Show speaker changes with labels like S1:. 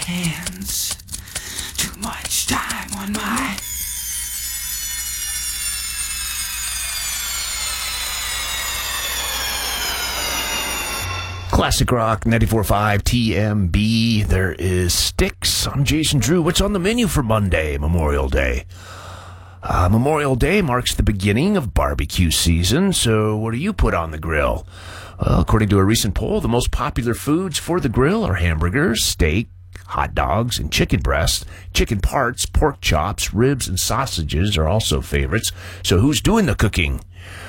S1: hands. Too much time on my...
S2: Classic Rock 94.5 TMB. There is Styx. I'm Jason Drew. What's on the menu for Monday, Memorial Day? Memorial Day marks the beginning of barbecue season, so what do you put on the grill? Well, according to a recent poll, the most popular foods for the grill are hamburgers, steak, hot dogs, and chicken breasts. Chicken parts, pork chops, ribs, and sausages are also favorites. So who's doing the cooking?